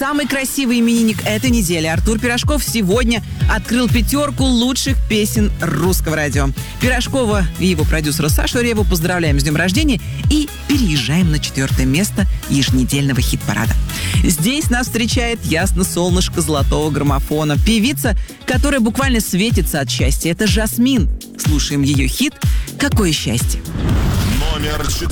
самый красивый именинник этой недели. Артур Пирожков сегодня открыл 5 лучших песен русского радио. Пирожкова и его продюсера Сашу Реву поздравляем с днем рождения и переезжаем на 4 место еженедельного хит-парада. Здесь нас встречает ясно солнышко золотого граммофона. Певица, которая буквально светится от счастья. Это Жасмин. Слушаем ее хит «Какое счастье». Номер 4.